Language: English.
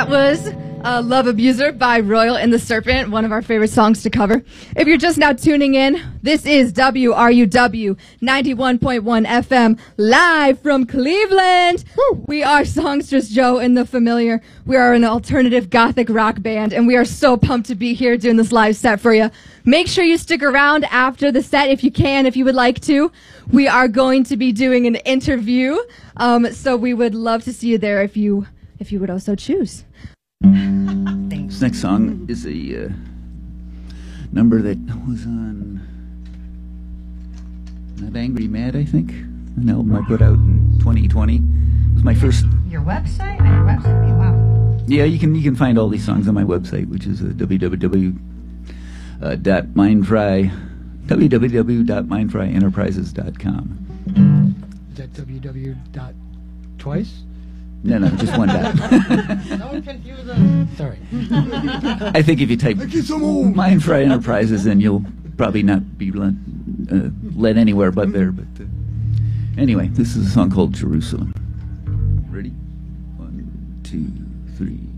That was Love Abuser by Royal and the Serpent, one of our favorite songs to cover. If you're just now tuning in, this is WRUW 91.1 FM, live from Cleveland. Woo! We are Songstress Joe and the Familiar. We are an alternative gothic rock band, and we are so pumped to be here doing this live set for you. Make sure you stick around after the set if you can, if you would like to. We are going to be doing an interview, so we would love to see you there if you would also choose. This next song is a number that was on Not Angry Mad, I think, an album I put out in 2020. It was my first. Your website? On your website? Wow. Yeah, you can find all these songs on my website, which is www.mindfryenterprises.com. Is that www. Twice? No, just one dot. Don't confuse us. Sorry. I think if you type Mindfry Enterprises, then you'll probably not be led anywhere but there. But anyway, this is a song called Jerusalem. Ready? 1, 2, 3.